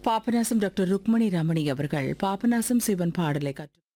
Papanasam doctor Rukmani Ramani அவர்கள் பாபநாசம் சிவன் பாடலை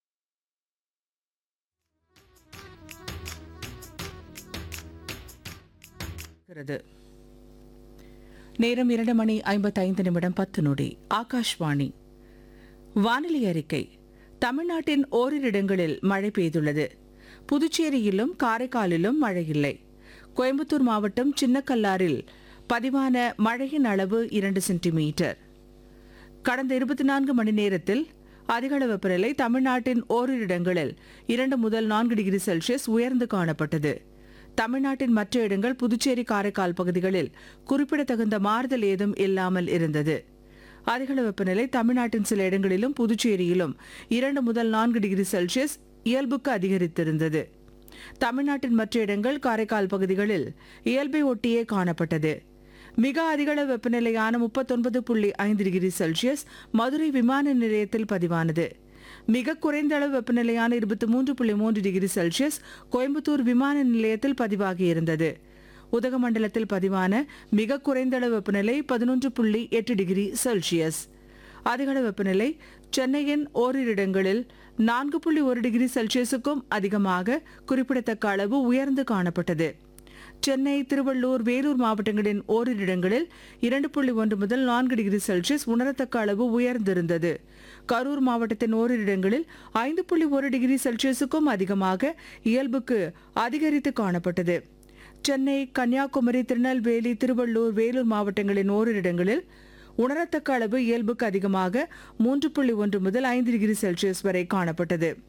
கற்றுக்கிறது. நேரம் 2:55 ஆகாஷ்வாணி. வானிலை அறிக்கை. தமிழ்நாட்டின் ஓரிரு இடங்களில் மழை பெய்துள்ளது. புதுச்சேரியிலும் காரைக்காலிலும் மழை இல்லை. கோயம்புத்தூர் மாவட்டம் சின்னக்கல்லாரில் பதிவான மழையின் அளவு 2 சென்டிமீட்டர். கடந்த 24 மணி நேரத்தில் அதிகளவு வெப்பநிலை தமிழ்நாட்டின் ஓரிரு இடங்களில் 2 முதல் 4 டிகிரி செல்சியஸ் உயர்ந்து காணப்பட்டது. தமிழ்நாட்டின் மற்ற இடங்கள் புதுச்சேரி காரைக்கால் பகுதிகளில் குறிப்பிடத்தகுந்த மாறுதல் ஏதும் இல்லாமல் இருந்தது. அதிகளவு வெப்பநிலை தமிழ்நாட்டின் சில இடங்களிலும் புதுச்சேரியிலும் 2 முதல் 4 டிகிரி செல்சியஸ் இயல்புக்கு அதிகரித்திருந்தது. தமிழ்நாட்டின் மற்ற இடங்கள் காரைக்கால் பகுதிகளில் இயல்பை ஒட்டியே காணப்பட்டது. மிக அதிகளவு வெப்பநிலையான 39.5 டிகிரி செல்சியஸ் மதுரை விமான நிலையத்தில் பதிவானது. மிக குறைந்த அளவு வெப்பநிலையான 23.3 டிகிரி செல்சியஸ் கோயம்புத்தூர் விமான நிலையத்தில் பதிவாகியிருந்தது. உதகமண்டலத்தில் பதிவான மிக குறைந்த அளவு வெப்பநிலை 11.8 டிகிரி செல்சியஸ். அதிகளவு வெப்பநிலை சென்னையின் ஓரிரு இடங்களில் 4.1 டிகிரி செல்சியஸுக்கும் அதிகமாக குறிப்பிடத்தக்க அளவு உயர்ந்து காணப்பட்டது. சென்னை, திருவள்ளூர், வேலூர் மாவட்டங்களின் ஓரிரு இடங்களில் 2.1 முதல் 4 டிகிரி செல்சியஸ் உணரத்தக்க அளவு உயர்ந்திருந்தது. கரூர் மாவட்டத்தின் ஓரிரு இடங்களில் 5.1 டிகிரி செல்சியஸுக்கும் அதிகமாக இயல்புக்கு அதிகரித்து காணப்பட்டது. சென்னை, கன்னியாகுமரி, திருநெல்வேலி, திருவள்ளூர், வேலூர் மாவட்டங்களின் ஓரிரு இடங்களில் உணரத்தக்க அளவு இயல்புக்கு அதிகமாக 3.1 முதல் 5 டிகிரி செல்சியஸ் வரை காணப்பட்டது.